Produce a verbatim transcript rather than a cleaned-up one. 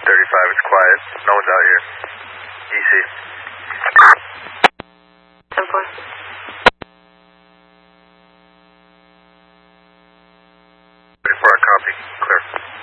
thirty-five, it's quiet. No one's out here. D C. ten four. thirty-four, copy. Clear.